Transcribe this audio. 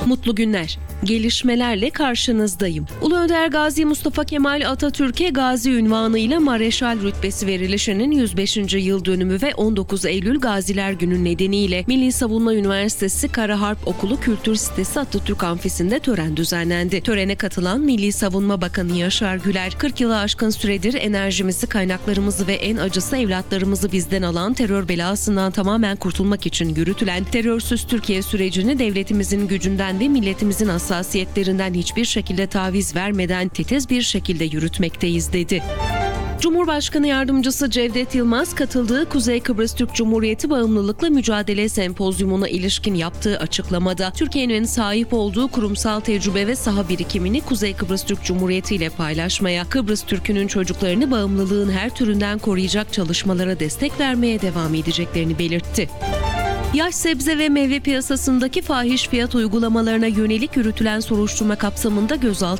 Mutlu günler. Gelişmelerle karşınızdayım. Ulu Önder Gazi Mustafa Kemal Atatürk'e Gazi unvanıyla Mareşal rütbesi verilişinin 105. yıl dönümü ve 19 Eylül Gaziler Günü nedeniyle Milli Savunma Üniversitesi Kara Harp Okulu Kültür Sitesi Atatürk Amfisi'nde tören düzenlendi. Törene katılan Milli Savunma Bakanı Yaşar Güler, 40 yılı aşkın süredir enerjimizi, kaynaklarımızı ve en acısı evlatlarımızı bizden alan terör belasından tamamen kurtulmak için yürütülen terörsüz Türkiye sürecini devletimizin gücünden ve milletimizin hassasiyetlerinden hiçbir şekilde taviz vermeden titiz bir şekilde yürütmekteyiz dedi. Cumhurbaşkanı Yardımcısı Cevdet Yılmaz katıldığı Kuzey Kıbrıs Türk Cumhuriyeti Bağımlılıkla Mücadele Sempozyumuna ilişkin yaptığı açıklamada Türkiye'nin sahip olduğu kurumsal tecrübe ve saha birikimini Kuzey Kıbrıs Türk Cumhuriyeti ile paylaşmaya, Kıbrıs Türk'ünün çocuklarını bağımlılığın her türünden koruyacak çalışmalara destek vermeye devam edeceklerini belirtti. Yaş sebze ve meyve piyasasındaki fahiş fiyat uygulamalarına yönelik yürütülen soruşturma kapsamında gözaltı